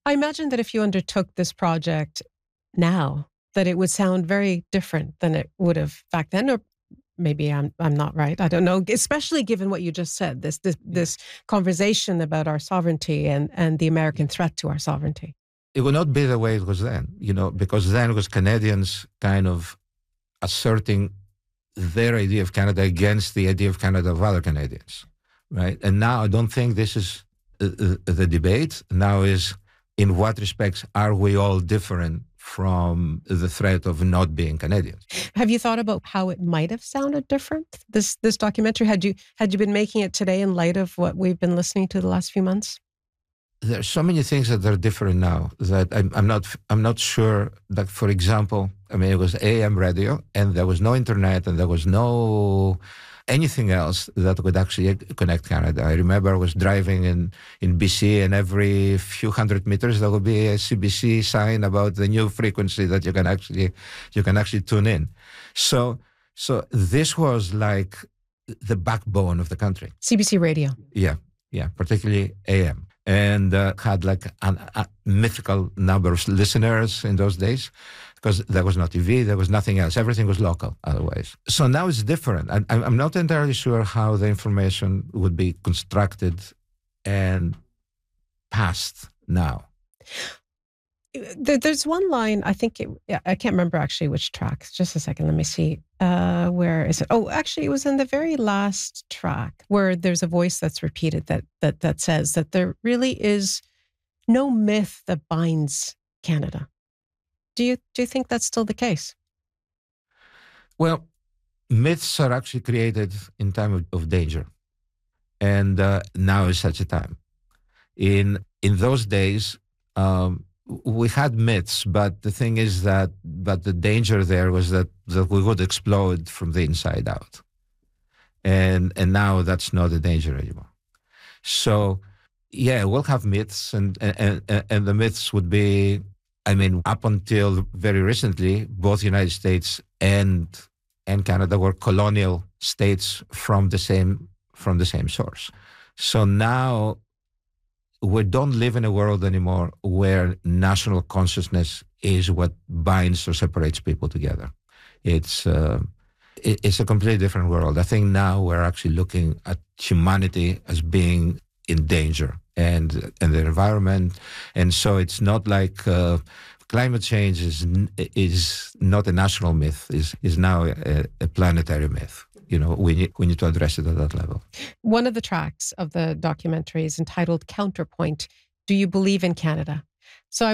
I imagine that if you undertook this project now, that it would sound very different than it would have back then, or maybe I'm not right. I don't know. Especially given what you just said, this conversation about our sovereignty and the American threat to our sovereignty. It would not be the way it was then, because then it was Canadians kind of asserting their idea of Canada against the idea of Canada of other Canadians, right? And now I don't think this is the debate. Now is, in what respects are we all different from the threat of not being Canadians? Have you thought about how it might have sounded different? This documentary, had you been making it today in light of what we've been listening to the last few months? There are so many things that are different now that I'm not sure that, for example, it was AM radio and there was no internet and there was no anything else that would actually connect Canada. I remember I was driving in BC, and every few hundred meters there would be a CBC sign about the new frequency that you can actually tune in. So this was like the backbone of the country. CBC radio. Yeah, particularly AM. And had like a mythical number of listeners in those days, because there was no TV, there was nothing else. Everything was local otherwise. So now it's different. I'm not entirely sure how the information would be constructed and passed now. There's one line, I can't remember actually which track. Just a second, let me see. Where is it? Oh, actually, it was in the very last track where there's a voice that's repeated that says that there really is no myth that binds Canada. Do you think that's still the case? Well, myths are actually created in time of danger, and now is such a time. In those days, we had myths, but the thing is that the danger there was that we would explode from the inside out. And now that's not a danger anymore. So, yeah, we'll have myths, and the myths would be, up until very recently, both United States and Canada were colonial states from the same source. So now we don't live in a world anymore where national consciousness is what binds or separates people together. It's a completely different world. I think now we're actually looking at humanity as being in danger and the environment. And so it's not like climate change is not a national myth, is now a planetary myth. We need to address it at that level. One of the tracks of the documentary is entitled Counterpoint. Do you believe in Canada? So